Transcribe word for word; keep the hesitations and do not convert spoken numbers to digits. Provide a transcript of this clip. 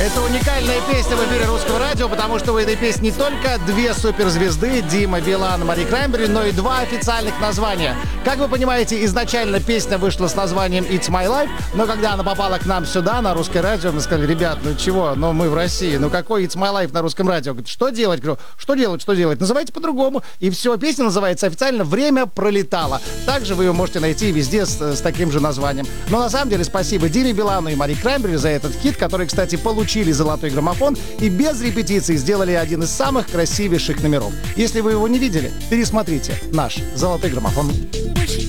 Это уникальная песня в эфире Русского радио, потому что в этой песне не только две суперзвезды, Дима Билан и Мари Краймбрери, но и два официальных названия. Как вы понимаете, изначально песня вышла с названием «It's My Life», но когда она попала к нам сюда, на Русское радио, мы сказали: ребят, ну чего, ну мы в России, ну какой «It's My Life» на Русском радио? Говорит, что делать? Говорю, что делать, что делать? Называйте по-другому. И все, песня называется официально «Время пролетало». Также вы ее можете найти везде с, с таким же названием. Но на самом деле спасибо Диме Билану и Мари Краймбрери за этот хит, который, кстати, получили золотой граммофон и без репетиций сделали один из самых красивейших номеров. Если вы его не видели, пересмотрите наш золотой граммофон.